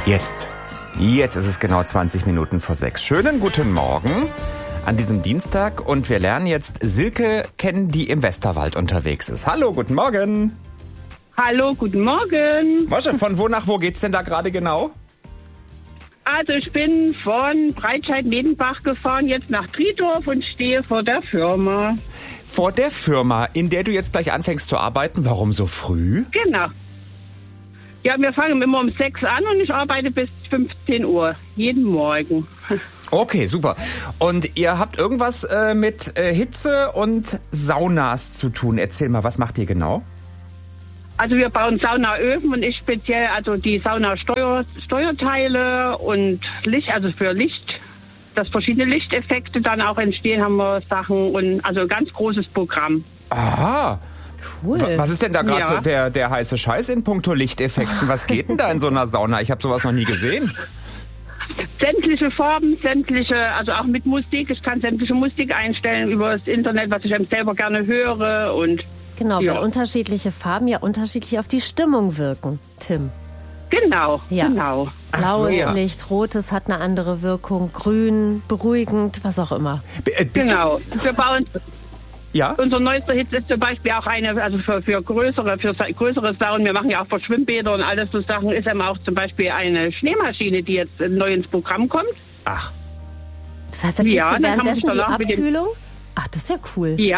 Jetzt ist es genau 20 Minuten vor 6. Schönen guten Morgen an diesem Dienstag und wir lernen jetzt Silke kennen, die im Westerwald unterwegs ist. Hallo, guten Morgen. Hallo, guten Morgen. Mosche, von wo nach wo geht's denn da gerade genau? Also ich bin von Breitscheid-Medenbach gefahren, jetzt nach Triedorf und stehe vor der Firma. Vor der Firma, in der du jetzt gleich anfängst zu arbeiten. Warum so früh? Genau. Ja, wir fangen immer um 6 an und ich arbeite bis 15 Uhr, jeden Morgen. Okay, super. Und ihr habt irgendwas mit Hitze und Saunas zu tun. Erzähl mal, was macht ihr genau? Also wir bauen Saunaöfen und ich speziell also die Sauna-Steuerteile und Licht, also für Licht, dass verschiedene Lichteffekte dann auch entstehen, haben wir Sachen und also ein ganz großes Programm. Aha. Cool. Was ist denn da gerade Ja. so der heiße Scheiß in puncto Lichteffekten? Was geht denn da in so einer Sauna? Ich habe sowas noch nie gesehen. Sämtliche Farben, also auch mit Musik. Ich kann sämtliche Musik einstellen über das Internet, was ich eben selber gerne höre und Genau, ja. weil unterschiedliche Farben ja unterschiedlich auf die Stimmung wirken, Tim. Genau, Ja. genau. Ach so, Blaues ja. Licht, rotes hat eine andere Wirkung, grün, beruhigend, was auch immer. Bist Genau. Wir bauen, Ja? unser neuester Hit ist zum Beispiel auch eine, also für größere Saunen, wir machen ja auch für Schwimmbäder und alles so Sachen, ist eben auch zum Beispiel eine Schneemaschine, die jetzt neu ins Programm kommt. Ach, Das heißt, da kriegst Ja, du dann kann man sich währenddessen die danach mit dem- Abkühlung? Ach, das ist ja cool. Ja.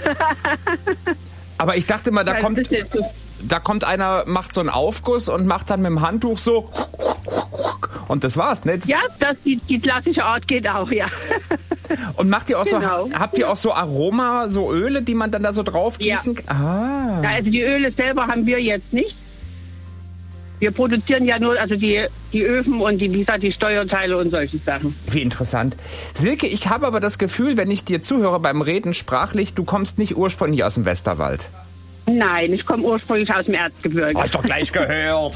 aber ich dachte mal, da kommt einer, macht so einen Aufguss und macht dann mit dem Handtuch so und das war's, ne? Ja, die klassische Art geht auch, ja. Und macht ihr auch Genau. so, habt ihr auch so Aroma, so Öle, die man dann da so drauf gießen kann? Ah. Ja, also die Öle selber haben wir jetzt nicht. Wir produzieren ja nur also die Öfen und die Steuerteile und solche Sachen. Wie interessant. Silke, ich habe aber das Gefühl, wenn ich dir zuhöre beim Reden sprachlich, du kommst nicht ursprünglich aus dem Westerwald. Nein, ich komme ursprünglich aus dem Erzgebirge. Hab ich doch gleich gehört.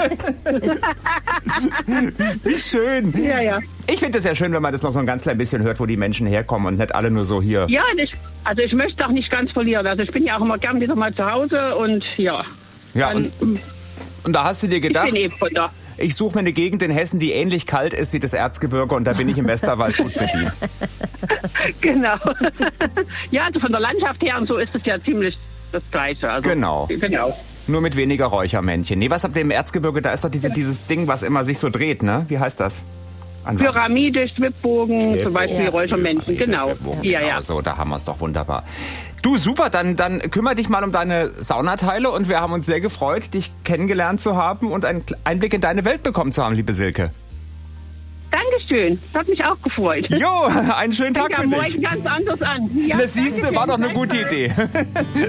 Wie schön. Ja, ja. Ich finde es ja schön, wenn man das noch so ein ganz klein bisschen hört, wo die Menschen herkommen und nicht alle nur so hier. Ja, und ich möchte auch nicht ganz verlieren. Also ich bin ja auch immer gern wieder mal zu Hause und ja. Ja, Dann, und da hast du dir ich gedacht, bin von da. ich suche mir eine Gegend in Hessen, die ähnlich kalt ist wie das Erzgebirge und da bin ich im Westerwald gut bedient. Genau. Ja, also von der Landschaft her und so ist es ja ziemlich das Gleiche. Also, Genau. Genau. Nur mit weniger Räuchermännchen. Nee, was habt ihr im Erzgebirge? Da ist doch dieses Ding, was immer sich so dreht, ne? Wie heißt das? Pyramide, Schwibbogen, zum Beispiel Ja. Räuchermännchen, genau. Ja, ja. So, da haben wir es doch wunderbar. Du, super, dann kümmere dich mal um deine Saunateile und wir haben uns sehr gefreut, dich kennengelernt zu haben und einen Einblick in deine Welt bekommen zu haben, liebe Silke. Dankeschön. Das hat mich auch gefreut. Jo, einen schönen Tag Fängt für am dich. Morgen ganz anders an. Ja, Das siehst du, war doch eine Dankeschön. gute Idee.